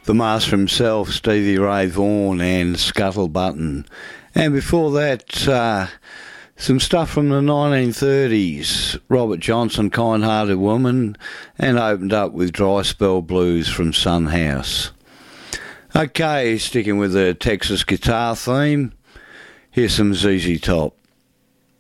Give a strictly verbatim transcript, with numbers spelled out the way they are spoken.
the master himself, Stevie Ray Vaughan, and Scuttle Button. And before that, uh, some stuff from the nineteen thirties, Robert Johnson, Kind-Hearted Woman, and opened up with Dry Spell Blues from Sun House. Okay, sticking with the Texas guitar theme, here's some Z Z Top.